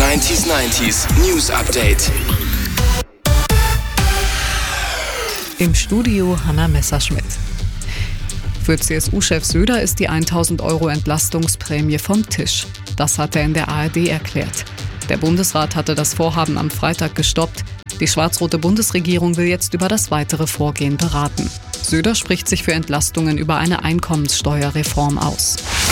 90s News Update. Im Studio Hanna Messerschmidt. Für CSU-Chef Söder ist die 1.000 € Entlastungsprämie vom Tisch. Das hat er in der ARD erklärt. Der Bundesrat hatte das Vorhaben am Freitag gestoppt. Die schwarz-rote Bundesregierung will jetzt über das weitere Vorgehen beraten. Söder spricht sich für Entlastungen über eine Einkommenssteuerreform aus.